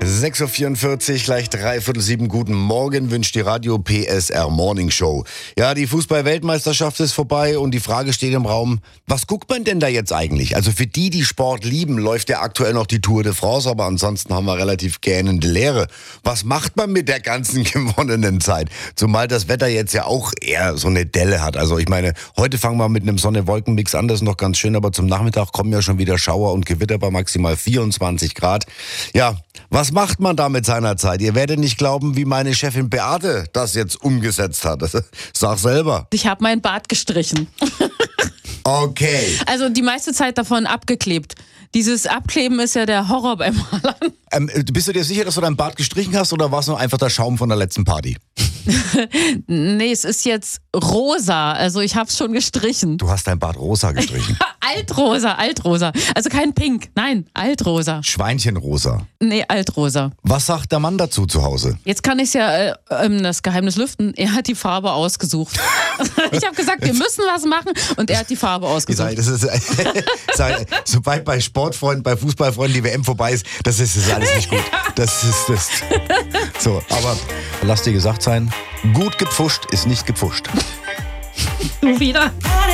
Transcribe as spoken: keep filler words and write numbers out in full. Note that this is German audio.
sechs Uhr vierundvierzig, gleich dreiviertel sieben. Guten Morgen wünscht die Radio P S R Morning Show. Ja, die Fußball-Weltmeisterschaft ist vorbei und die Frage steht im Raum, was guckt man denn da jetzt eigentlich? Also für die, die Sport lieben, läuft ja aktuell noch die Tour de France, aber ansonsten haben wir relativ gähnende Leere. Was macht man mit der ganzen gewonnenen Zeit? Zumal das Wetter jetzt ja auch eher so eine Delle hat. Also ich meine, heute fangen wir mit einem Sonne-Wolken-Mix an, das ist noch ganz schön, aber zum Nachmittag kommen ja schon wieder Schauer und Gewitter bei maximal vierundzwanzig Grad. Ja, was macht man da mit seiner Zeit? Ihr werdet nicht glauben, wie meine Chefin Beate das jetzt umgesetzt hat. Sag selber. Ich habe mein Bart gestrichen. Okay. Also die meiste Zeit davon abgeklebt. Dieses Abkleben ist ja der Horror beim Malern. Ähm, bist du dir sicher, dass du dein Bart gestrichen hast oder war es nur einfach der Schaum von der letzten Party? Nee, es ist jetzt rosa. Also ich habe es schon gestrichen. Du hast dein Bart rosa gestrichen. Altrosa, altrosa. Also kein Pink, nein, altrosa. Schweinchenrosa. Nee, altrosa. Was sagt der Mann dazu zu Hause? Jetzt kann ich ja äh, ähm, das Geheimnis lüften. Er hat die Farbe ausgesucht. Ich habe gesagt, wir müssen was machen und er hat die Farbe ausgesucht. Ich sag, das ist, sag, sobald bei Sportfreunden, bei Fußballfreunden die W M vorbei ist, das ist, das ist alles nicht gut. Das ist das. So, aber lass dir gesagt sein, gut gepfuscht ist nicht gepfuscht. Du wieder.